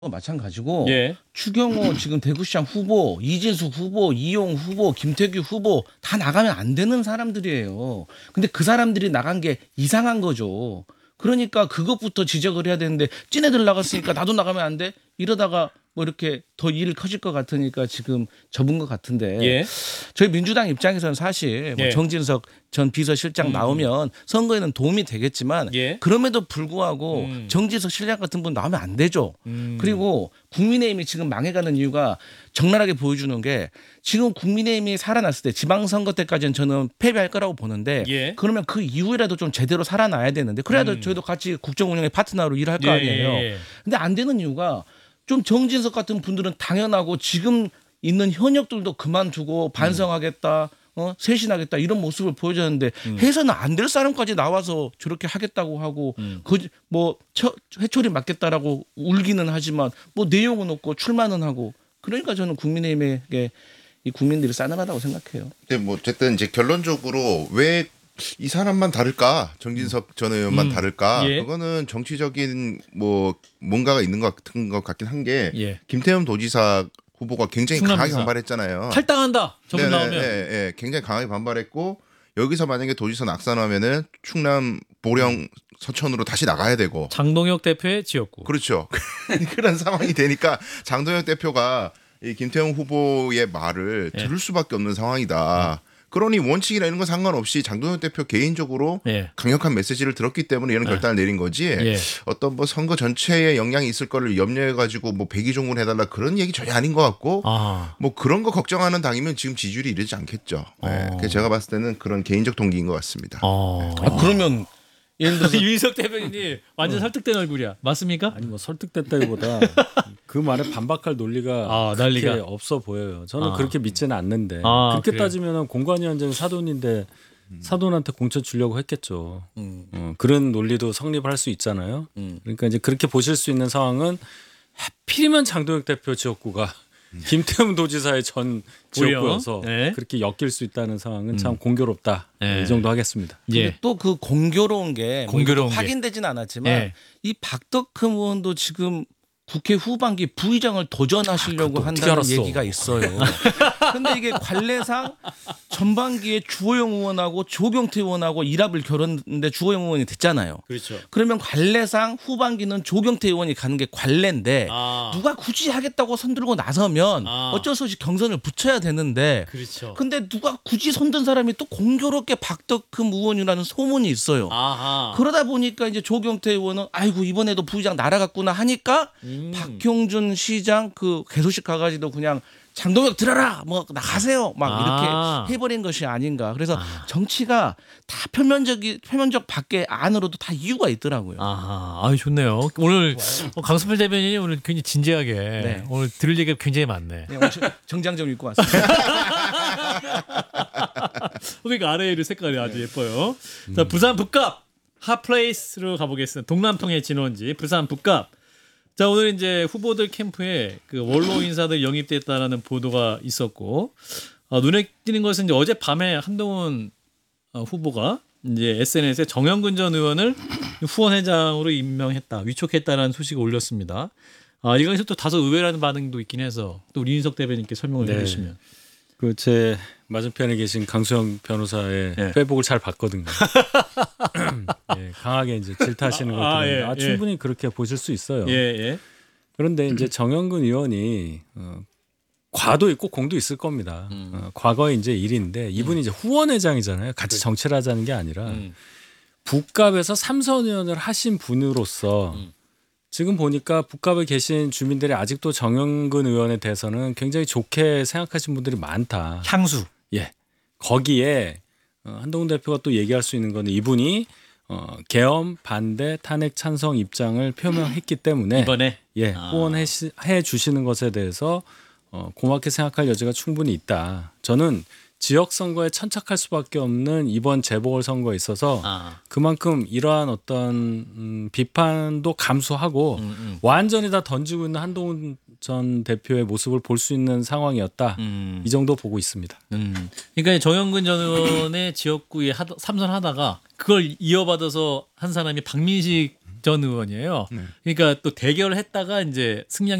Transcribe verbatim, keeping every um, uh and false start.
마찬가지고 예. 추경호 지금 대구시장 후보, 이진수 후보, 이용 후보, 김태규 후보 다 나가면 안 되는 사람들이에요. 근데 그 사람들이 나간 게 이상한 거죠. 그러니까 그것부터 지적을 해야 되는데 찐애들 나갔으니까 나도 나가면 안 돼? 이러다가 뭐 이렇게 더 일 커질 것 같으니까 지금 접은 것 같은데 예. 저희 민주당 입장에서는 사실 뭐 예. 정진석 전 비서실장 음. 나오면 선거에는 도움이 되겠지만 예. 그럼에도 불구하고 음. 정진석 실장 같은 분 나오면 안 되죠. 음. 그리고 국민의힘이 지금 망해가는 이유가 적나라하게 보여주는 게 지금 국민의힘이 살아났을 때 지방선거 때까지는 저는 패배할 거라고 보는데 예. 그러면 그 이후에라도 좀 제대로 살아나야 되는데 그래야도 음. 저희도 같이 국정운영의 파트너로 일할 거 예, 아니에요. 예. 근데 안 되는 이유가 좀 정진석 같은 분들은 당연하고 지금 있는 현역들도 그만두고 반성하겠다. 어, 쇄신하겠다 이런 모습을 보여줬는데 음. 해서는 안 될 사람까지 나와서 저렇게 하겠다고 하고 음. 그 뭐 회초리 맞겠다라고 울기는 하지만 뭐 내용은 없고 출마는 하고 그러니까 저는 국민의힘에게 이 국민들이 싸늘하다고 생각해요. 근데 뭐 어쨌든 이제 결론적으로 왜 이 사람만 다를까? 정진석 전 의원만 음. 다를까? 예. 그거는 정치적인 뭐 뭔가가 있는 것 같은 것 같긴 한 게 예. 김태흠 도지사 후보가 굉장히 강하게 충남지사. 반발했잖아요. 탈당한다. 저분 네네, 나오면. 예, 예, 굉장히 강하게 반발했고 여기서 만약에 도지사 낙선하면은 충남 보령 서천으로 다시 나가야 되고 장동혁 대표의 지역구. 그렇죠. 그런 상황이 되니까 장동혁 대표가 이 김태형 후보의 말을 예. 들을 수밖에 없는 상황이다. 그러니 원칙이나 이런 건 상관없이 장동혁 대표 개인적으로 예. 강력한 메시지를 들었기 때문에 이런 결단을 내린 거지. 예. 어떤 뭐 선거 전체에 영향이 있을 거를 염려해 가지고 뭐 백의종군 해달라 그런 얘기 전혀 아닌 것 같고. 아. 뭐 그런 거 걱정하는 당이면 지금 지지율이 이르지 않겠죠. 네. 어. 그래서 제가 봤을 때는 그런 개인적 동기인 것 같습니다. 어. 아, 그러면 예를 들어서 윤석 대변인이 완전 설득된 얼굴이야. 맞습니까? 아니 뭐 설득됐다기보다 그 말에 반박할 논리가 아, 그렇게 난리가. 없어 보여요. 저는 아. 그렇게 믿지는 않는데 아, 그렇게 그래요? 따지면 공관위원장이 사돈인데 사돈한테 공천 주려고 했겠죠. 음, 어, 그런 논리도 성립할 수 있잖아요. 음. 그러니까 이제 그렇게 보실 수 있는 상황은 하필이면 장동혁 대표 지역구가 김태훈 도지사의 전 지역구여서 네. 그렇게 엮일 수 있다는 상황은 참 공교롭다. 네. 이 정도 하겠습니다. 예. 또 그 공교로운 게 공교로운 뭐 게. 확인되진 않았지만 예. 이 박덕흠 의원도 지금 국회 후반기 부의장을 도전하시려고 그것도 어떻게 한다는 알았어? 얘기가 있어요. 근데 이게 관례상 전반기에 주호영 의원하고 조경태 의원하고 일합을 겨뤘는데 주호영 의원이 됐잖아요. 그렇죠. 그러면 관례상 후반기는 조경태 의원이 가는 게 관례인데 아. 누가 굳이 하겠다고 손들고 나서면 아. 어쩔 수 없이 경선을 붙여야 되는데 그렇죠. 근데 누가 굳이 손든 사람이 또 공교롭게 박덕흠 의원이라는 소문이 있어요. 아하. 그러다 보니까 이제 조경태 의원은 아이고 이번에도 부의장 날아갔구나 하니까 음. 박형준 시장 그 개소식 가가지고 그냥 장동혁 들어라 뭐 나가세요 막 아. 이렇게 해버린 것이 아닌가. 그래서 아. 정치가 다 표면적이 표면적 밖에 안으로도 다 이유가 있더라고요. 아하, 아유 좋네요. 오늘 어, 강수필 대변인이 오늘 굉장히 진지하게 네. 오늘 들을 얘기가 굉장히 많네. 네, 오늘 정장점 입고 왔습니다. 그러니까 아래의 색깔이 아주 예뻐요. 자, 부산 북갑 핫플레이스로 가보겠습니다. 동남통의 진원지 부산 북갑. 자, 오늘 이제 후보들 캠프에 그 원로 인사들 영입됐다라는 보도가 있었고 어, 눈에 띄는 것은 이제 어제 밤에 한동훈 어, 후보가 이제 에스엔에스에 정영근 전 의원을 후원회장으로 임명했다, 위촉했다라는 소식을 올렸습니다. 아, 이거에서 또 다소 의외라는 반응도 있긴 해서 또 우리 윤석 대변인께 설명을 네. 해주시면. 그 제 맞은편에 계신 강수영 변호사의 네. 페이북을 잘 봤거든요. 예, 강하게 이제 질타하시는 걸 아, 보는데 예, 아, 예. 충분히 그렇게 보실 수 있어요. 예, 예. 그런데 이제 정영근 의원이 어, 과도 있고 공도 있을 겁니다. 음. 어, 과거의 이제 일인데 이분이 이제 후원회장이잖아요. 같이 정치를 하자는 게 아니라 음. 북갑에서 삼선 의원을 하신 분으로서 음. 지금 보니까 북갑에 계신 주민들이 아직도 정영근 의원에 대해서는 굉장히 좋게 생각하신 분들이 많다. 향수. 예. 거기에 어, 한동훈 대표가 또 얘기할 수 있는 건 이분이 어, 계엄 반대 탄핵 찬성 입장을 표명했기 때문에 이번에 예, 아. 후원해 시- 해 주시는 것에 대해서 어, 고맙게 생각할 여지가 충분히 있다. 저는 지역 선거에 천착할 수밖에 없는 이번 재보궐 선거에 있어서 아. 그만큼 이러한 어떤 음, 비판도 감수하고 음, 음. 완전히 다 던지고 있는 한동훈 전 대표의 모습을 볼 수 있는 상황이었다. 음. 이 정도 보고 있습니다. 음. 그러니까 정영근 전 의원의 지역구에 하다, 삼선하다가 그걸 이어받아서 한 사람이 박민식 전 의원이에요. 네. 그러니까 또 대결을 했다가 이제 승량